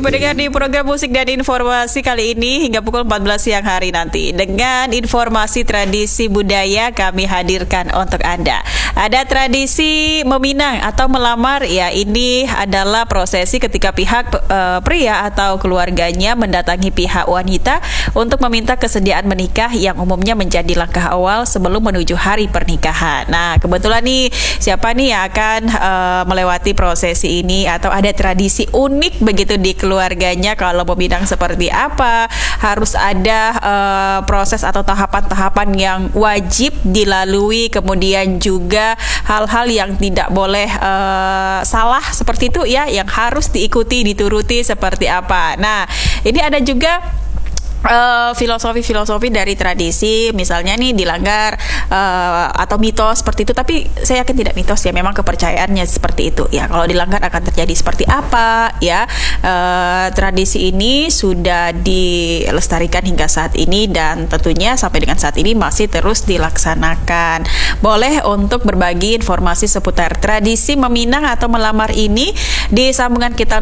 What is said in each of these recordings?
pendengar di program musik dan informasi kali ini hingga pukul 14 siang hari nanti. Dengan informasi tradisi budaya kami hadirkan untuk Anda. Ada tradisi meminang atau melamar, ya ini adalah prosesi ketika pihak pria atau keluarganya mendatangi pihak wanita untuk meminta kesediaan menikah yang umumnya menjadi langkah awal sebelum menuju hari pernikahan. Nah, kebetulan nih siapa nih yang akan melewati prosesi ini atau ada tradisi unik begitu di keluarganya? Kalau meminang seperti apa? Harus ada proses atau tahapan-tahapan yang wajib dilalui, kemudian juga hal-hal yang tidak boleh salah seperti itu ya, yang harus diikuti, dituruti seperti apa. Nah, ini ada juga filosofi dari tradisi, misalnya nih dilanggar atau mitos seperti itu, tapi saya yakin tidak mitos ya, memang kepercayaannya seperti itu ya. Kalau dilanggar akan terjadi seperti apa ya. Tradisi ini sudah dilestarikan hingga saat ini dan tentunya sampai dengan saat ini masih terus dilaksanakan. Boleh untuk berbagi informasi seputar tradisi meminang atau melamar ini di sambungan kita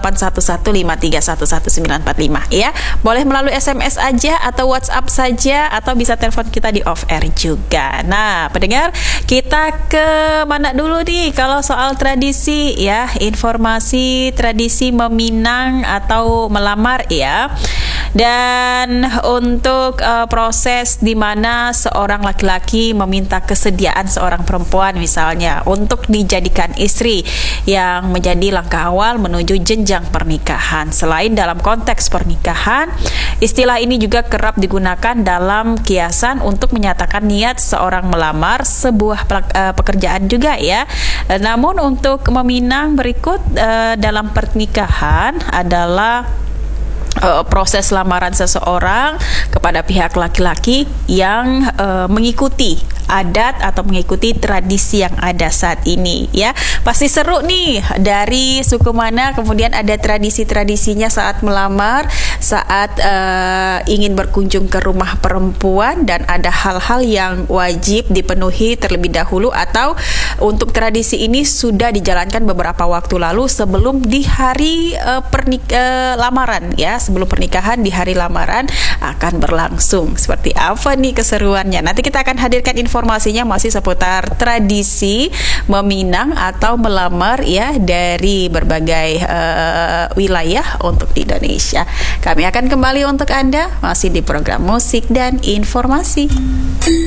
081153111945 ya. Boleh melalui SMS aja atau WhatsApp saja, atau bisa telepon kita di off air juga. Nah, pendengar, kita ke mana dulu nih kalau soal tradisi ya, informasi tradisi meminang atau melamar ya. Dan untuk proses di mana seorang laki-laki meminta kesediaan seorang perempuan misalnya untuk dijadikan istri yang menjadi langkah awal menuju jenjang pernikahan. Selain dalam konteks pernikahan, istilah ini juga kerap digunakan dalam kiasan untuk menyatakan niat seorang melamar sebuah pekerjaan juga ya. Namun untuk meminang berikut dalam pernikahan adalah proses lamaran seseorang kepada pihak laki-laki yang mengikuti adat atau mengikuti tradisi yang ada saat ini ya. Pasti seru nih, dari suku mana, kemudian ada tradisi-tradisinya saat melamar, saat ingin berkunjung ke rumah perempuan, dan ada hal-hal yang wajib dipenuhi terlebih dahulu atau untuk tradisi ini sudah dijalankan beberapa waktu lalu sebelum di hari lamaran ya, sebelum pernikahan di hari lamaran akan berlangsung. Seperti apa nih keseruannya? Nanti kita akan hadirkan informasinya masih seputar tradisi meminang atau melamar ya dari berbagai wilayah untuk di Indonesia. Kami akan kembali untuk Anda masih di program musik dan informasi.